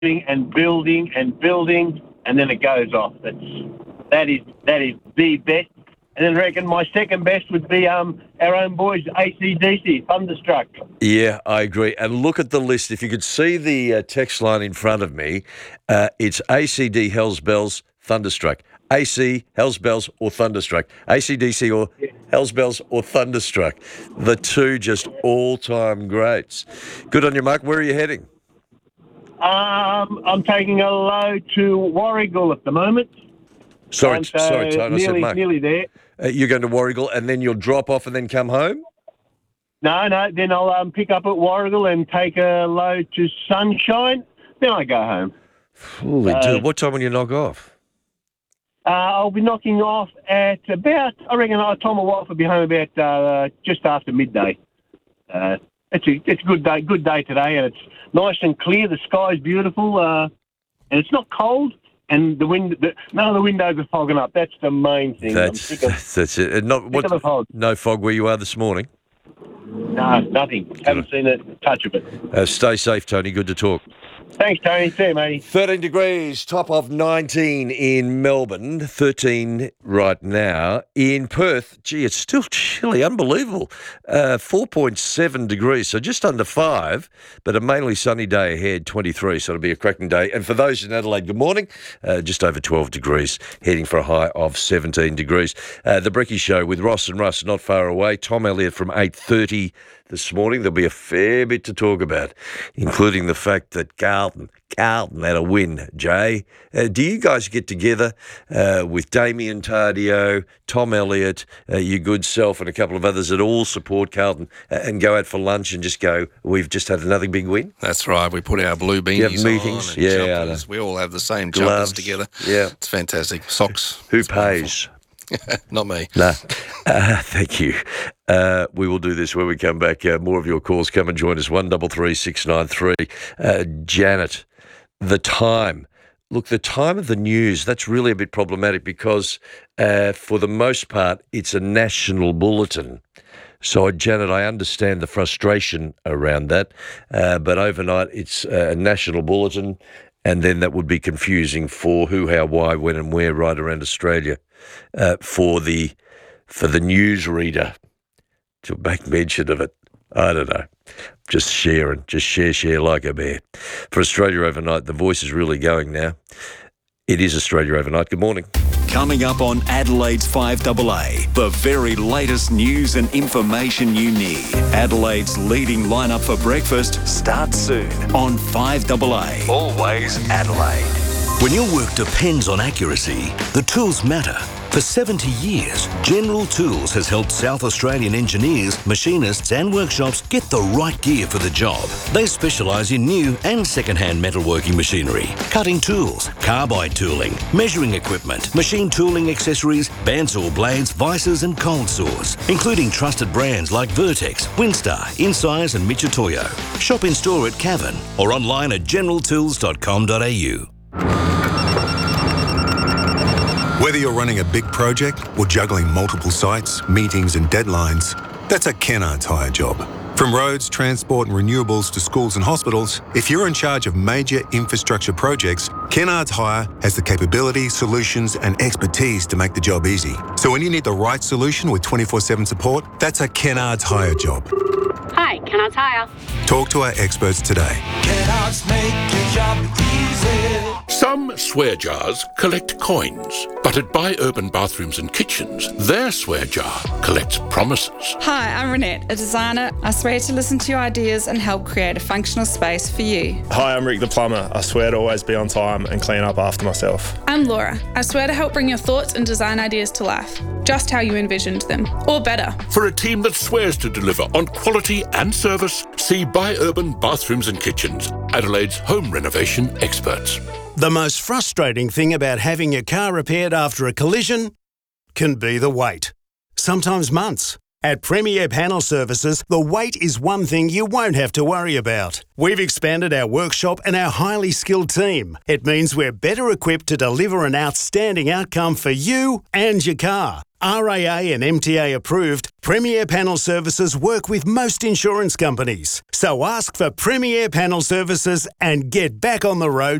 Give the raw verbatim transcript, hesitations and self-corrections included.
and building and building, and then it goes off. That's, that is that is the best. And then I reckon my second best would be um our own boys, A C D C, Thunderstruck. Yeah, I agree. And look at the list. If you could see the uh, text line in front of me, uh, it's A C D, Hells Bells, Thunderstruck. A C, Hells Bells or Thunderstruck. A C D C or yeah. Hells Bells or Thunderstruck. The two just all-time greats. Good on you, Mark. Where are you heading? Um, I'm taking a load to Warragul at the moment. Sorry, um, so sorry, Tone. Nearly, I said Mark. nearly there. Uh, you're going to Warragul and then you'll drop off and then come home? No, no. Then I'll um, pick up at Warragul and take a load to Sunshine. Then I go home. Holy uh, dude. What time will you knock off? Uh, I'll be knocking off at about, I reckon uh, Tom and Wife will be home about uh, just after midday. Uh, it's a it's a good day, good day today, and it's nice and clear. The sky's beautiful, uh, and it's not cold. And the wind, the, none of the windows are fogging up. That's the main thing. That's I'm sick of, that's, that's it. And not, sick what, of the fog. No fog where you are this morning? No, nothing. Good. Haven't seen a touch of it. Uh, stay safe, Tony. Good to talk. Thanks, Tony. See you, matey. thirteen degrees, top of nineteen in Melbourne, thirteen right now. In Perth, gee, it's still chilly, unbelievable. Uh, four point seven degrees, so just under five, but a mainly sunny day ahead, twenty-three, so it'll be a cracking day. And for those in Adelaide, good morning, uh, just over twelve degrees, heading for a high of seventeen degrees. Uh, the Brecky Show with Ross and Russ not far away. Tom Elliott from eight thirty this morning. There'll be a fair bit to talk about, including the fact that Carlton, Carlton had a win, Jay. Uh, do you guys get together uh, with Damien Tardio, Tom Elliott, uh, your good self and a couple of others that all support Carlton uh, and go out for lunch and just go, we've just had another big win? That's right. We put our blue beanies you have meetings? on and yeah, jumpers. We all have the same gloves jumpers together. Yeah. It's fantastic. Socks. Who it's pays? Not me. No. Uh, thank you. Uh, we will do this when we come back. Uh, more of your calls. Come and join us. one three three six nine three. Uh, Janet, the time. Look, the time of the news, that's really a bit problematic because uh, for the most part, it's a national bulletin. So, Janet, I understand the frustration around that, uh, but overnight it's a national bulletin, and then that would be confusing for who, how, why, when and where right around Australia. Uh, for the for the newsreader to make mention of it. I don't know. Just sharing, just share, share like a bear. For Australia Overnight, the voice is really going now. It is Australia Overnight. Good morning. Coming up on Adelaide's five A A, the very latest news and information you need. Adelaide's leading lineup for breakfast starts soon on five A A. Always Adelaide. When your work depends on accuracy, the tools matter. For seventy years, General Tools has helped South Australian engineers, machinists and workshops get the right gear for the job. They specialise in new and second-hand metalworking machinery, cutting tools, carbide tooling, measuring equipment, machine tooling accessories, bandsaw blades, vices and cold saws, including trusted brands like Vertex, Winstar, Insize and Michitoyo. Shop in store at Cavan or online at general tools dot com dot a u. Whether you're running a big project or juggling multiple sites, meetings and deadlines, that's a Kennards Hire job. From roads, transport and renewables to schools and hospitals, if you're in charge of major infrastructure projects, Kennards Hire has the capability, solutions and expertise to make the job easy. So when you need the right solution with twenty-four seven support, that's a Kennards Hire job. Hi, Kennards Hire. Talk to our experts today. Kennards make your job easy. Some swear jars collect coins, but at Buy Urban Bathrooms and Kitchens, their swear jar collects promises. Hi, I'm Renette, a designer. I swear to listen to your ideas and help create a functional space for you. Hi, I'm Rick the plumber. I swear to always be on time and clean up after myself. I'm Laura. I swear to help bring your thoughts and design ideas to life, just how you envisioned them, or better. For a team that swears to deliver on quality and service, see Buy Urban Bathrooms and Kitchens, Adelaide's home renovation experts. The most frustrating thing about having your car repaired after a collision can be the wait. Sometimes months. At Premier Panel Services, the wait is one thing you won't have to worry about. We've expanded our workshop and our highly skilled team. It means we're better equipped to deliver an outstanding outcome for you and your car. R A A and M T A approved, Premier Panel Services work with most insurance companies. So ask for Premier Panel Services and get back on the road